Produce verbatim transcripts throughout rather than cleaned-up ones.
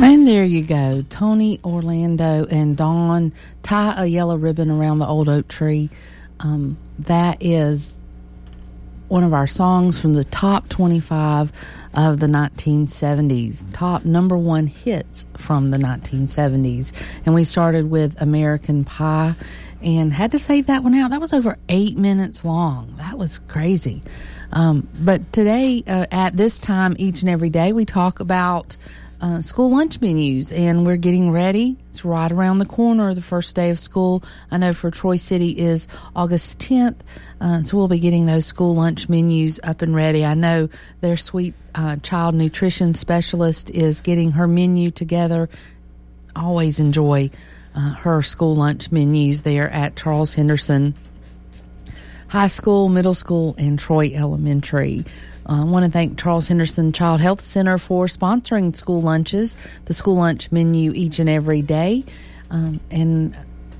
And there you go, Tony Orlando and Dawn, Tie a Yellow Ribbon Around the Old Oak Tree. Um, that is one of our songs from the top twenty-five of the nineteen seventies, top number one hits from the nineteen seventies. And we started with American Pie and had to fade that one out. That was over eight minutes long. That was crazy. Um, but today, uh, at this time, each and every day, we talk about Uh, school lunch menus, and we're getting ready. It's right around the corner, the first day of school. I know for Troy City is August tenth, uh, so we'll be getting those school lunch menus up and ready. I know their sweet uh, child nutrition specialist is getting her menu together. Always enjoy uh, her school lunch menus there at Charles Henderson High School, Middle School, and Troy Elementary. Uh, I want to thank Charles Henderson Child Health Center for sponsoring school lunches, the school lunch menu each and every day, um, and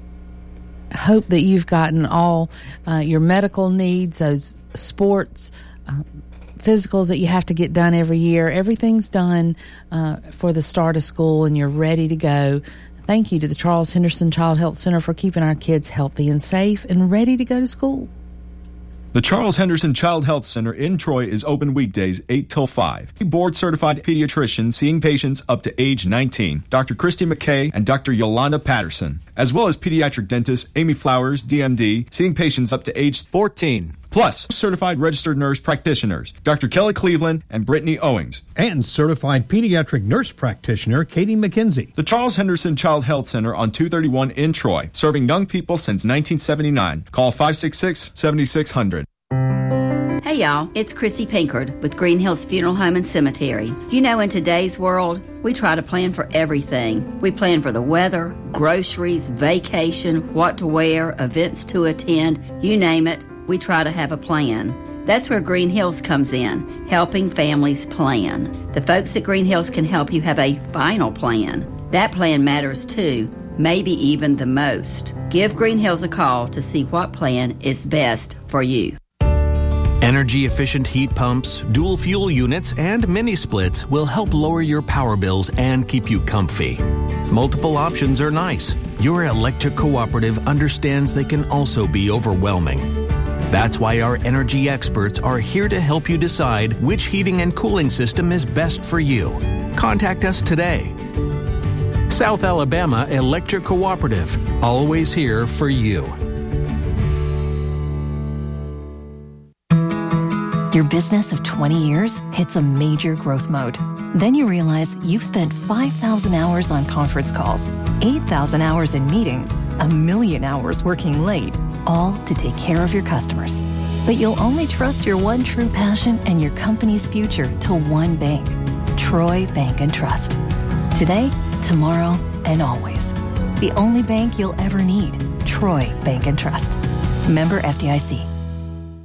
hope that you've gotten all uh, your medical needs, those sports, uh, physicals that you have to get done every year. Everything's done uh, for the start of school, and you're ready to go. Thank you to the Charles Henderson Child Health Center for keeping our kids healthy and safe and ready to go to school. The Charles Henderson Child Health Center in Troy is open weekdays eight till five. Board-certified pediatrician seeing patients up to age nineteen, Doctor Christy McKay and Doctor Yolanda Patterson, as well as pediatric dentist Amy Flowers, D M D, seeing patients up to age fourteen. Plus, certified registered nurse practitioners, Doctor Kelly Cleveland and Brittany Owings. And certified pediatric nurse practitioner, Katie McKenzie. The Charles Henderson Child Health Center on two thirty-one in Troy, serving young people since nineteen seventy-nine. Call five six six, seven six zero zero. Hey y'all, it's Chrissy Pinkard with Green Hills Funeral Home and Cemetery. You know, in today's world, we try to plan for everything. We plan for the weather, groceries, vacation, what to wear, events to attend, you name it. We try to have a plan. That's where Green Hills comes in, helping families plan. The folks at Green Hills can help you have a final plan. That plan matters too, maybe even the most. Give Green Hills a call to see what plan is best for you. Energy-efficient heat pumps, dual fuel units, and mini-splits will help lower your power bills and keep you comfy. Multiple options are nice. Your electric cooperative understands they can also be overwhelming. That's why our energy experts are here to help you decide which heating and cooling system is best for you. Contact us today. South Alabama Electric Cooperative, always here for you. Your business of twenty years hits a major growth mode. Then you realize you've spent five thousand hours on conference calls, eight thousand hours in meetings, a million hours working late, all to take care of your customers. But you'll only trust your one true passion and your company's future to one bank, Troy Bank and Trust. Today, tomorrow, and always. The only bank you'll ever need, Troy Bank and Trust. Member F D I C.